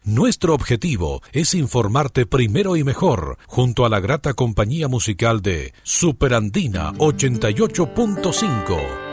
Nuestro objetivo es informarte primero y mejor, junto a la grata compañía musical de Superandina 88.5.